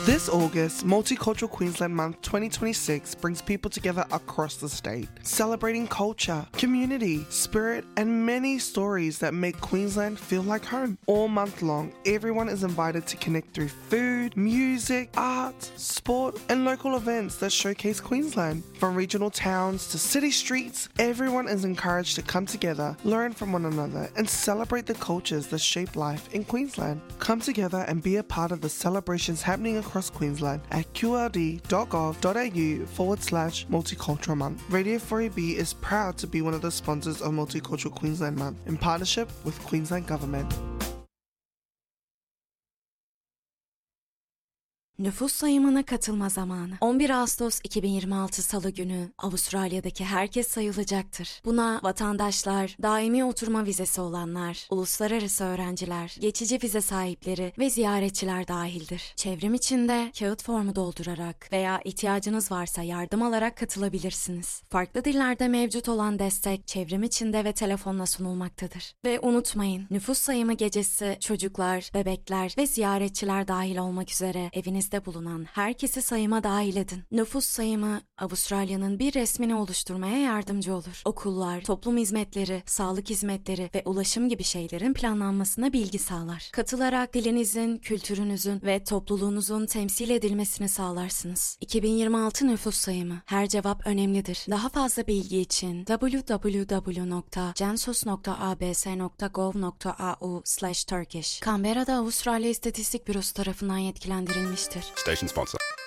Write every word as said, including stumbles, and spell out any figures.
This August, Multicultural Queensland Month twenty twenty-six brings people together across the state, celebrating culture, community, spirit, and many stories that make Queensland feel like home. All month long, everyone is invited to connect through food, music, art, sport, and local events that showcase Queensland. From regional towns to city streets, everyone is encouraged to come together, learn from one another, and celebrate the cultures that shape life in Queensland. Come together and be a part of the celebrations happening across across Queensland at qld.gov.au forward slash Multicultural Month. Radio four A B is proud to be one of the sponsors of Multicultural Queensland Month in partnership with Queensland Government. Nüfus sayımına katılma zamanı. on bir Ağustos iki bin yirmi altı Salı günü Avustralya'daki herkes sayılacaktır. Buna vatandaşlar, daimi oturma vizesi olanlar, uluslararası öğrenciler, geçici vize sahipleri ve ziyaretçiler dahildir. Çevrim içinde kağıt formu doldurarak veya ihtiyacınız varsa yardım alarak katılabilirsiniz. Farklı dillerde mevcut olan destek çevrim içinde ve telefonla sunulmaktadır. Ve unutmayın, nüfus sayımı gecesi çocuklar, bebekler ve ziyaretçiler dahil olmak üzere evinizde bulunan herkesi sayıma dahil edin. Nüfus sayımı Avustralya'nın bir resmini oluşturmaya yardımcı olur. Okullar, toplum hizmetleri, sağlık hizmetleri ve ulaşım gibi şeylerin planlanmasına bilgi sağlar. Katılarak dilinizin, kültürünüzün ve topluluğunuzun temsil edilmesini sağlarsınız. iki bin yirmi altı nüfus sayımı. Her cevap önemlidir. Daha fazla bilgi için double-u double-u double-u nokta census nokta a b s nokta gov nokta a u slash turkish Canberra'da Avustralya İstatistik Bürosu tarafından yetkilendirilmiştir. Station sponsor.